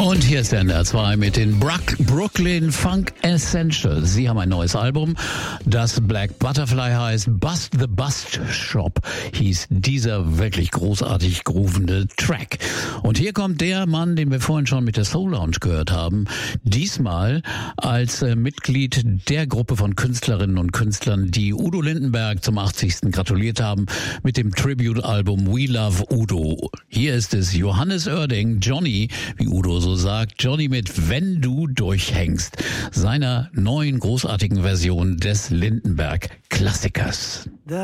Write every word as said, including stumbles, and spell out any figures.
Und hier ist der N R zwei mit den Bruck, Brooklyn Funk Essentials. Sie haben ein neues Album, das Black Butterfly heißt. Bust the Bust Shop hieß dieser wirklich großartig groovende Track. Und hier kommt der Mann, den wir vorhin schon mit der Soul Lounge gehört haben, diesmal als äh, Mitglied der Gruppe von Künstlerinnen und Künstlern, die Udo Lindenberg zum achtzigsten gratuliert haben mit dem Tribute-Album We Love Udo. Hier ist es Johannes Oerding, Johnny, wie Udo so sagt, Johnny mit Wenn du durchhängst, seiner neuen großartigen Version des Lindenberg-Klassikers.